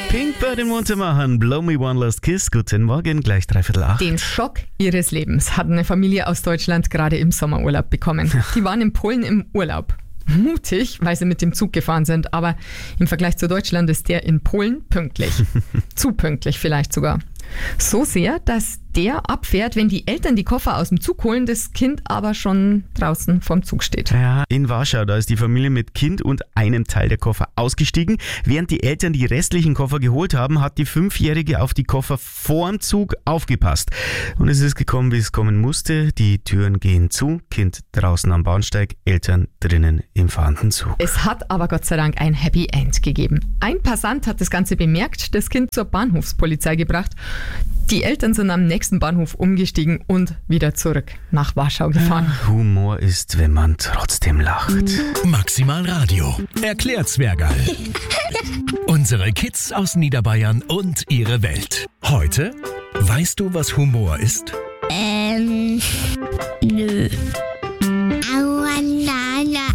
Pink Bird in Montemachern, Blow Me One Last Kiss. Guten Morgen, gleich 7:45. Den Schock ihres Lebens hat eine Familie aus Deutschland gerade im Sommerurlaub bekommen. Die waren in Polen im Urlaub. Mutig, weil sie mit dem Zug gefahren sind, aber im Vergleich zu Deutschland ist der in Polen pünktlich. Zu pünktlich vielleicht sogar. So sehr, dass der abfährt, wenn die Eltern die Koffer aus dem Zug holen, das Kind aber schon draußen vorm Zug steht. Ja, in Warschau, da ist die Familie mit Kind und einem Teil der Koffer ausgestiegen. Während die Eltern die restlichen Koffer geholt haben, hat die 5-Jährige auf die Koffer vorm Zug aufgepasst. Und es ist gekommen, wie es kommen musste. Die Türen gehen zu, Kind draußen am Bahnsteig, Eltern drinnen im fahrenden Zug. Es hat aber Gott sei Dank ein Happy End gegeben. Ein Passant hat das Ganze bemerkt, das Kind zur Bahnhofspolizei gebracht. Die Eltern sind am nächsten Bahnhof umgestiegen und wieder zurück nach Warschau gefahren. Humor ist, wenn man trotzdem lacht. Maximal Radio. Erklärt's Zwergerl. Unsere Kids aus Niederbayern und ihre Welt. Heute, weißt du, was Humor ist? Nö. Aua, Nana.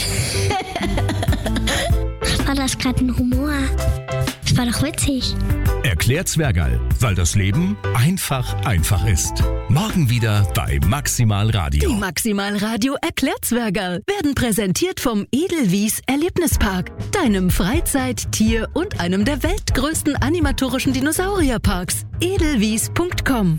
War das gerade ein Humor? Das war doch witzig. Erklärt's Zwergerl, weil das Leben einfach ist. Morgen wieder bei Maximal Radio. Die Maximal Radio Erklärtzwergerl werden präsentiert vom Edelwies Erlebnispark, deinem Freizeit-, Tier- und einem der weltgrößten animatorischen Dinosaurierparks. Edelwies.com